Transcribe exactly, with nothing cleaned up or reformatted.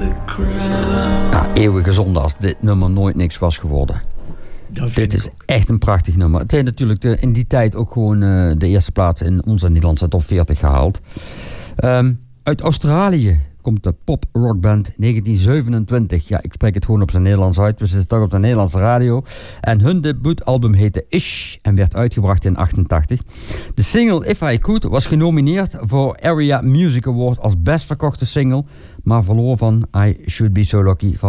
Ja, eeuwige zonde als dit nummer nooit niks was geworden. Dit is ook echt een prachtig nummer. Het heeft natuurlijk de, in die tijd ook gewoon uh, de eerste plaats in onze Nederlandse top veertig gehaald. Um, uit Australië komt de pop-rockband negentien zevenentwintig. Ja, ik spreek het gewoon op zijn Nederlands uit. We zitten toch op de Nederlandse radio. En hun debuutalbum heette Ish en werd uitgebracht in achtentachtig. De single If I Could was genomineerd voor Area Music Award als best verkochte single, maar verloor van I Should Be So Lucky van